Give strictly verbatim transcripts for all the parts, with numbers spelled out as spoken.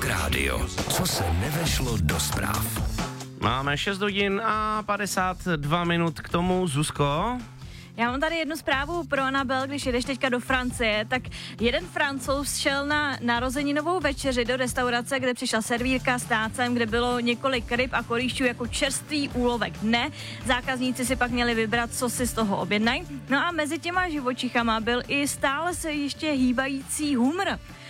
Rock Radio. Co se nevešlo do zpráv. Máme šest hodin a padesát dva minut k tomu. Zuzko? Já mám tady jednu zprávu pro Anabel, když jedeš teďka do Francie, tak jeden Francouz šel na narozeninovou večeři do restaurace, kde přišla servírka s tácem, kde bylo několik ryb a korýšťů jako čerstvý úlovek dne. Zákazníci si pak měli vybrat, co si z toho objednají. No a mezi těma živočichama byl i stále se ještě hýbající humr.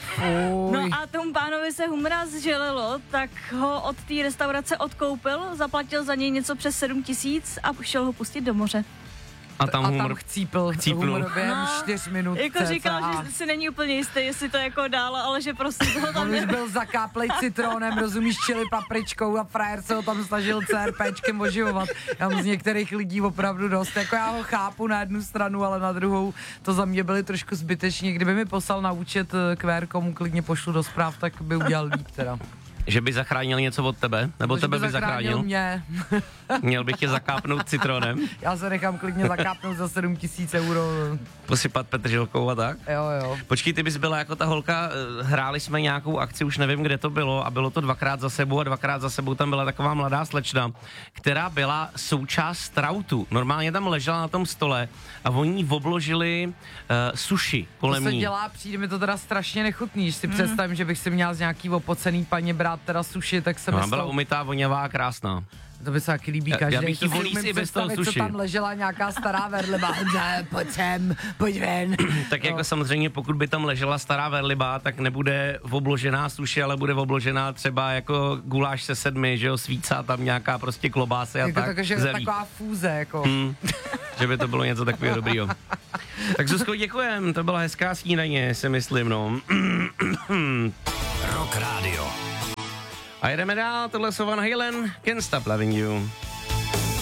Oj. No a tomu pánovi se humra zželelo, tak ho od té restaurace odkoupil, zaplatil za něj něco přes sedm tisíc a šel ho pustit do moře. A tam, a humor, tam chcípl, chcípl. humor během No, čtyř minut. Jako cca. říkal, že si není úplně jistý, jestli to jako dál, ale že prostě toho tam On už byl zakáplej citrónem, rozumíš, čili papričkou a frajer se ho tam snažil CRPčkem oživovat. Já mám z některých lidí opravdu dost, jako já ho chápu na jednu stranu, ale na druhou to za mě byly trošku zbyteční. Kdyby mi poslal na účet Q R, komu klidně pošlu do zpráv, tak by udělal líp teda. Že by zachránil něco od tebe? Nebo To, že tebe by by zachránil? mě. Měl bych tě zakápnout citronem? Já se nechám klidně zakápnout za sedm tisíc euro. Posypat petržilkou a tak? Jo, jo. Počkej, ty bys byla jako ta holka, hráli jsme nějakou akci, už nevím, kde to bylo, a bylo to dvakrát za sebou a dvakrát za sebou tam byla taková mladá slečna, která byla součást strautu. Normálně tam ležela na tom stole a oni jí obložili uh, sushi kolem To se ní. dělá, přijde mi to teda strašně nechutný, když si mm. představím, že bych si měl z nějaký opocený paně brát teda sushi, tak se No, mi byla umytá, voňavá a krásná. To by se taky líbí Já- každý. já bych jí To si volíc umím i bez toho představit, sushi. co tam ležela nějaká stará verliba. Ne, pojď sem, pojď ven. Tak jako samozřejmě, pokud by tam ležela stará verliba, tak nebude obložená suši, ale bude obložená třeba jako guláš se sedmi, že jo, svíca tam nějaká prostě klobásy a Jako tak, tak, že zelí. taková fúze, jako. Hmm, že by to bylo něco takového dobrýho. Tak Zuzko, děkujem, to byla hezká snídaně, si myslím, no. Rock Radio. A jedeme dál, tohle jsou Van Halen, Can't Stop Loving You.